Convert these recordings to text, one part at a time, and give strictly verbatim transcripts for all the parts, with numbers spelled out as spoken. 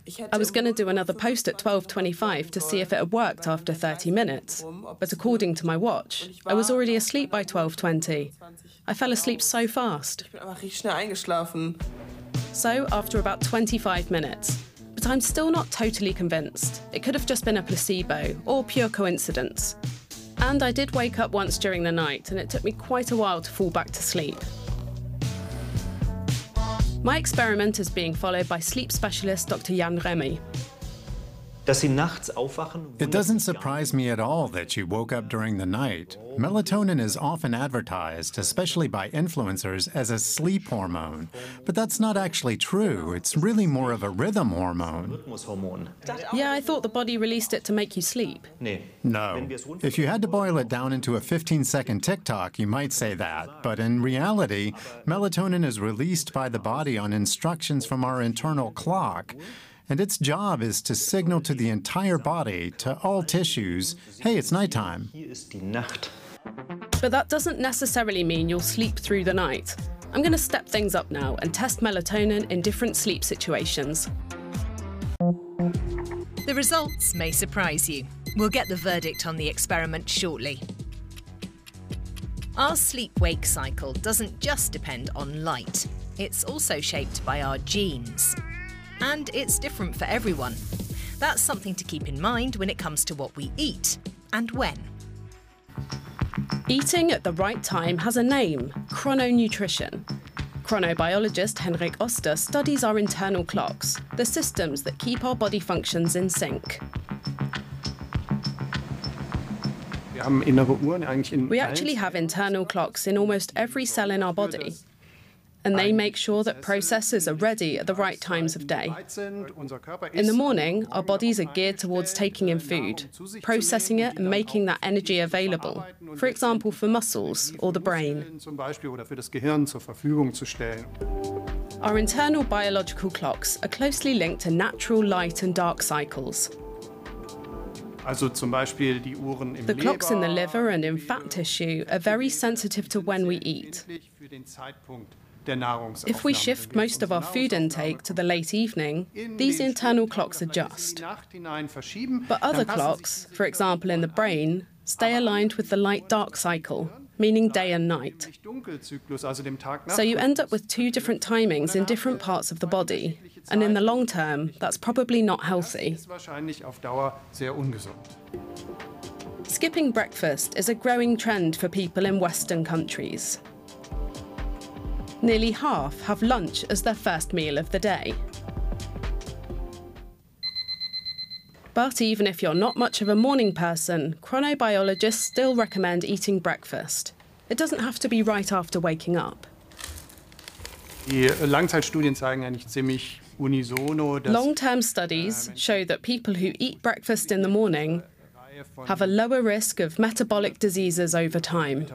I was going to do another post at twelve twenty-five to see if it had worked after thirty minutes, but according to my watch, I was already asleep by twelve twenty. I fell asleep so fast. So, after about twenty-five minutes, but I'm still not totally convinced. It could have just been a placebo or pure coincidence. And I did wake up once during the night, and it took me quite a while to fall back to sleep. My experiment is being followed by sleep specialist Doctor Jan Remy. It doesn't surprise me at all that you woke up during the night. Melatonin is often advertised, especially by influencers, as a sleep hormone. But that's not actually true. It's really more of a rhythm hormone. Yeah, I thought the body released it to make you sleep. No. If you had to boil it down into a fifteen-second tick-tock, you might say that. But in reality, melatonin is released by the body on instructions from our internal clock. And its job is to signal to the entire body, to all tissues, hey, it's nighttime. But that doesn't necessarily mean you'll sleep through the night. I'm going to step things up now and test melatonin in different sleep situations. The results may surprise you. We'll get the verdict on the experiment shortly. Our sleep-wake cycle doesn't just depend on light. It's also shaped by our genes. And it's different for everyone. That's something to keep in mind when it comes to what we eat and when. Eating at the right time has a name, chrononutrition. Chronobiologist Henrik Oster studies our internal clocks, the systems that keep our body functions in sync. We actually have internal clocks in almost every cell in our body. And they make sure that processes are ready at the right times of day. In the morning, our bodies are geared towards taking in food, processing it and making that energy available, for example, for muscles or the brain. Our internal biological clocks are closely linked to natural light and dark cycles. The clocks in the liver and in fat tissue are very sensitive to when we eat. If we shift most of our food intake to the late evening, these internal clocks adjust. But other clocks, for example in the brain, stay aligned with the light-dark cycle, meaning day and night. So you end up with two different timings in different parts of the body, and in the long term, that's probably not healthy. Skipping breakfast is a growing trend for people in Western countries. Nearly half have lunch as their first meal of the day. But even if you're not much of a morning person, chronobiologists still recommend eating breakfast. It doesn't have to be right after waking up. Long-term studies show that people who eat breakfast in the morning have a lower risk of metabolic diseases over time.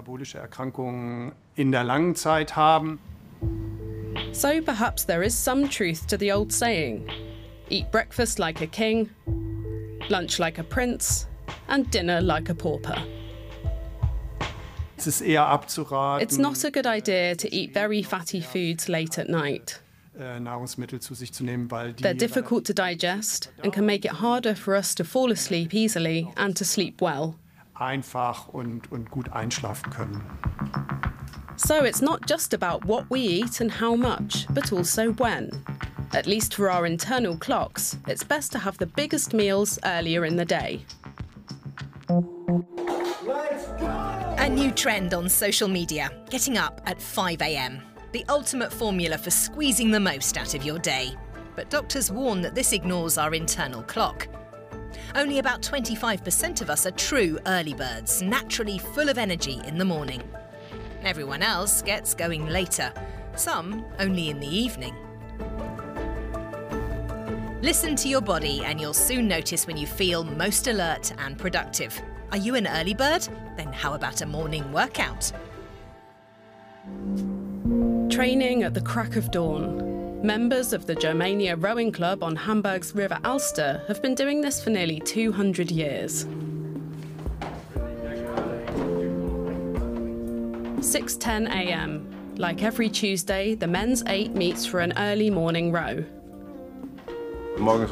So perhaps there is some truth to the old saying, eat breakfast like a king, lunch like a prince, and dinner like a pauper. It's not a good idea to eat very fatty foods late at night. They're difficult to digest and can make it harder for us to fall asleep easily and to sleep well. So it's not just about what we eat and how much, but also when. At least for our internal clocks, it's best to have the biggest meals earlier in the day. A new trend on social media, getting up at five a m. The ultimate formula for squeezing the most out of your day. But doctors warn that this ignores our internal clock. Only about twenty-five percent of us are true early birds, naturally full of energy in the morning. Everyone else gets going later, some only in the evening. Listen to your body and you'll soon notice when you feel most alert and productive. Are you an early bird? Then how about a morning workout? Training at the crack of dawn. Members of the Germania Rowing Club on Hamburg's River Alster have been doing this for nearly two hundred years. six ten a m. Like every Tuesday, the men's eight meets for an early morning row.